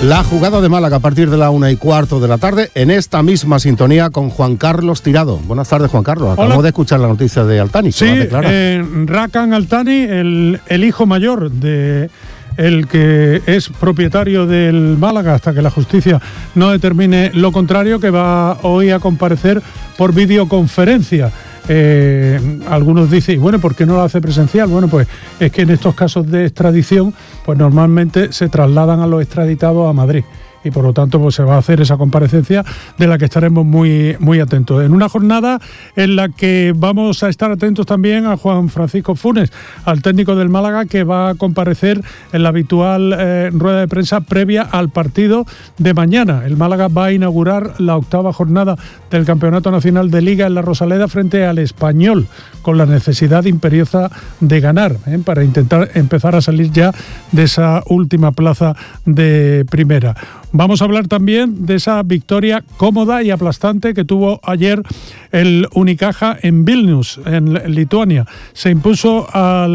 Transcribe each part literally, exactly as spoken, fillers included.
La jugada de Málaga a partir de la una y cuarto de la tarde en esta misma sintonía con Juan Carlos Tirado. Buenas tardes, Juan Carlos. Acabamos Hola. de escuchar la noticia de Altani. Sí, eh, Rakan Altani, el, el hijo mayor de el que es propietario del Málaga hasta que la justicia no determine lo contrario, que va hoy a comparecer por videoconferencia. Eh, algunos dicen, bueno, ¿por qué no lo hace presencial? Bueno, pues es que en estos casos de extradición, pues normalmente se trasladan a los extraditados a Madrid. Y por lo tanto pues se va a hacer esa comparecencia de la que estaremos muy, muy atentos. En una jornada en la que vamos a estar atentos también a Juan Francisco Funes, al técnico del Málaga, que va a comparecer en la habitual eh, rueda de prensa previa al partido de mañana. El Málaga va a inaugurar la octava jornada del Campeonato Nacional de Liga en la Rosaleda frente al Español, con la necesidad imperiosa de ganar, ¿eh? para intentar empezar a salir ya de esa última plaza de primera. Vamos a hablar también de esa victoria cómoda y aplastante que tuvo ayer el Unicaja en Vilnius, en Lituania. Se impuso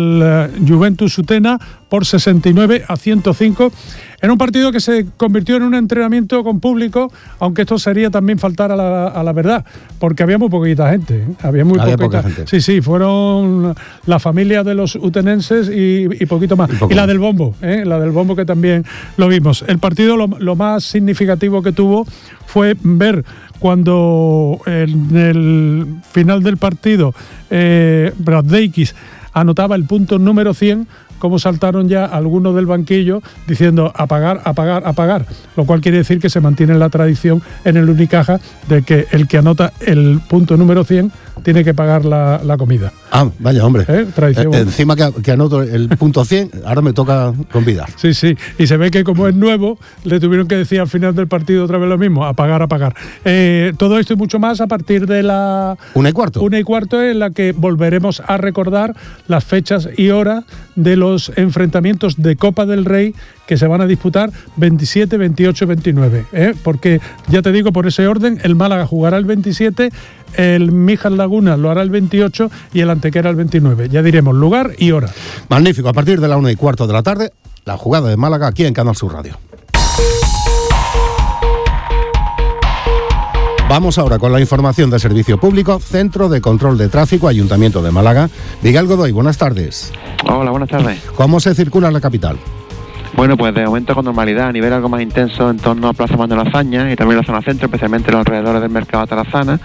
al Juventus Utena por sesenta y nueve a ciento cinco en un partido que se convirtió en un entrenamiento con público, aunque esto sería también faltar a la, a la verdad, porque había muy poquita gente. ¿eh? Había muy había poquita, poca gente. Sí, sí, fueron la familia de los utenenses y, y poquito más. Y, poco y la más. del bombo, ¿eh? la del bombo que también lo vimos. El partido lo, lo más significativo que tuvo fue ver cuando en el final del partido eh, Brazdeikis anotaba el punto número cien, cómo saltaron ya algunos del banquillo diciendo apagar, apagar, apagar, lo cual quiere decir que se mantiene la tradición en el Unicaja de que el que anota el punto número cien tiene que pagar la, la comida. Ah, vaya hombre. ¿Eh? Tradición. Eh, encima que, que anoto el punto cien, ahora me toca convidar. Sí, sí, y se ve que como es nuevo, le tuvieron que decir al final del partido otra vez lo mismo, apagar, apagar. Eh, todo esto y mucho más a partir de la... Una y cuarto. Una y cuarto en la que volveremos a recordar las fechas y horas de los enfrentamientos de Copa del Rey que se van a disputar veintisiete, veintiocho, veintinueve. ¿eh? Porque, ya te digo, por ese orden, el Málaga jugará el veintisiete, el Mijas Laguna lo hará el veintiocho y el Antequera el veintinueve. Ya diremos lugar y hora. Magnífico. A partir de la una y cuarto de la tarde, la jugada de Málaga aquí en Canal Sur Radio. Vamos ahora con la información de servicio público, Centro de Control de Tráfico, Ayuntamiento de Málaga. Miguel Godoy, buenas tardes. Hola, buenas tardes. ¿Cómo se circula en la capital? Bueno, pues de momento con normalidad, a nivel algo más intenso en torno a Plaza Manuel Azaña y también la zona centro, especialmente los alrededores del Mercado Tarazana.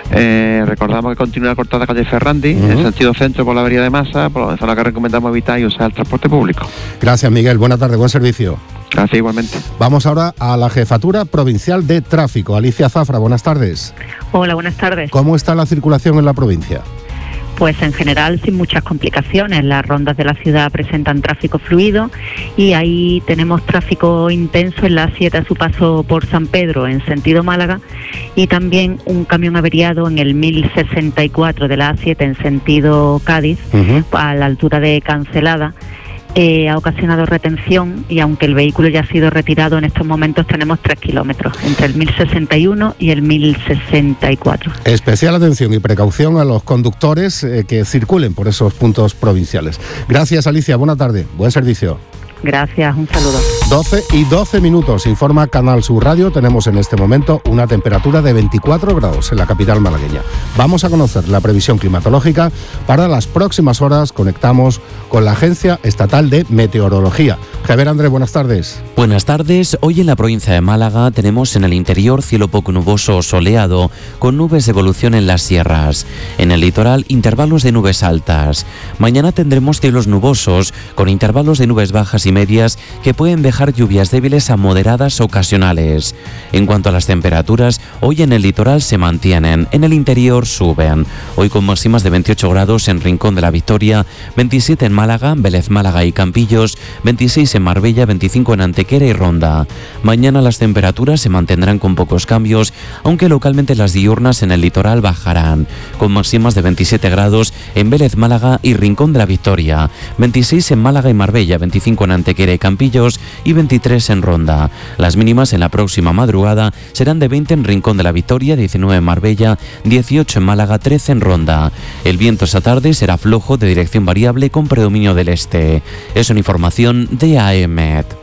Eh, recordamos que continúa cortada calle Ferrandi, uh-huh. en sentido centro por la avería de Masa, por la zona que recomendamos evitar y usar el transporte público. Gracias, Miguel. Buenas tardes, buen servicio. Gracias, igualmente. Vamos ahora a la Jefatura Provincial de Tráfico. Alicia Zafra, buenas tardes. Hola, buenas tardes. ¿Cómo está la circulación en la provincia? Pues en general sin muchas complicaciones. Las rondas de la ciudad presentan tráfico fluido y ahí tenemos tráfico intenso en la A siete a su paso por San Pedro en sentido Málaga y también un camión averiado en el mil sesenta y cuatro de la A siete en sentido Cádiz, uh-huh. a la altura de Cancelada. Eh, ha ocasionado retención y aunque el vehículo ya ha sido retirado, en estos momentos tenemos tres kilómetros entre el mil sesenta y uno y el mil sesenta y cuatro. Especial atención y precaución a los conductores eh, que circulen por esos puntos provinciales. Gracias, Alicia. Buena tarde. Buen servicio. Gracias, un saludo. doce y doce minutos, informa Canal Sur Radio. Tenemos en este momento una temperatura de veinticuatro grados en la capital malagueña. Vamos a conocer la previsión climatológica para las próximas horas. Conectamos con la Agencia Estatal de Meteorología. Javier Andrés, buenas tardes. Buenas tardes. Hoy en la provincia de Málaga tenemos en el interior cielo poco nuboso o soleado, con nubes de evolución en las sierras. En el litoral, intervalos de nubes altas. Mañana tendremos cielos nubosos, con intervalos de nubes bajas y medias que pueden dejar lluvias débiles a moderadas ocasionales. En cuanto a las temperaturas, hoy en el litoral se mantienen, en el interior suben. Hoy con máximas de veintiocho grados en Rincón de la Victoria, veintisiete en Málaga, Vélez Málaga y Campillos, veintiséis en Marbella, veinticinco en Antequera y Ronda. Mañana las temperaturas se mantendrán con pocos cambios, aunque localmente las diurnas en el litoral bajarán, con máximas de veintisiete grados en Vélez Málaga y Rincón de la Victoria, veintiséis en Málaga y Marbella, veinticinco en Antequera y Campillos y veintitrés en Ronda. Las mínimas en la próxima madrugada serán de veinte en Rincón de la Victoria, diecinueve en Marbella, dieciocho en Málaga, trece en Ronda. El viento esta tarde será flojo de dirección variable con predominio del este. Es una información de A E M E T.